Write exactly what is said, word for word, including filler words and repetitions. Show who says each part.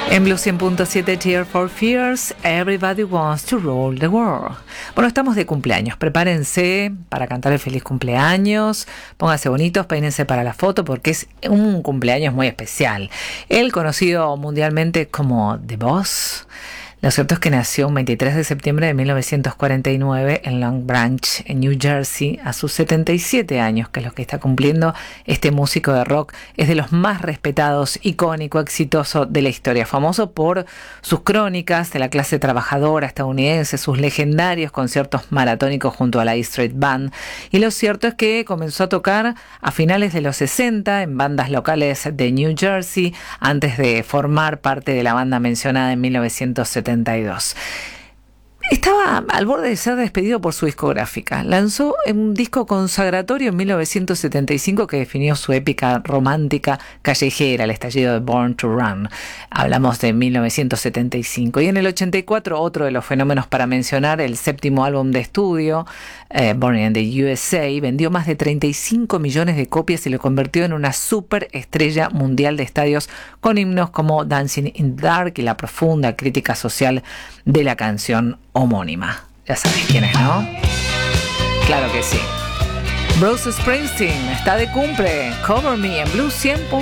Speaker 1: En Blue cien punto siete, Tears for Fears, Everybody Wants to Rule the World. Bueno, estamos de cumpleaños. Prepárense para cantar el feliz cumpleaños. Pónganse bonitos, peínense para la foto porque es un cumpleaños muy especial. Él, conocido mundialmente como The Boss, lo cierto es que nació un veintitrés de septiembre de mil novecientos cuarenta y nueve en Long Branch, en New Jersey, a sus setenta y siete años, que es lo que está cumpliendo este músico de rock. Es de los más respetados, icónico, exitoso de la historia, famoso por sus crónicas de la clase trabajadora estadounidense, sus legendarios conciertos maratónicos junto a la E Street Band. Y lo cierto es que comenzó a tocar a finales de los sesenta en bandas locales de New Jersey, antes de formar parte de la banda mencionada en mil novecientos setenta y dos. Estaba al borde de ser despedido por su discográfica. Lanzó un disco consagratorio en mil novecientos setenta y cinco que definió su épica romántica callejera, el estallido de Born to Run. Hablamos de mil novecientos setenta y cinco. Y en el ochenta y cuatro, otro de los fenómenos para mencionar, el séptimo álbum de estudio, eh, Born in the U S A, vendió más de treinta y cinco millones de copias y lo convirtió en una superestrella mundial de estadios con himnos como Dancing in the Dark y la profunda crítica social de la canción homónima. Ya sabéis quién es, ¿no? Claro que sí. Bruce Springsteen está de cumple. Cover Me en Blue cien.